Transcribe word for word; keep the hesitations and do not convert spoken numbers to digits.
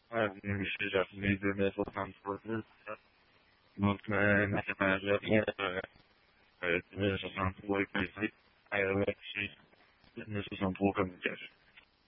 Ouais, mais je sais, j'ai mes deux mille soixante-trois. Donc, euh, ma capacité, euh, euh, deux mille soixante-trois,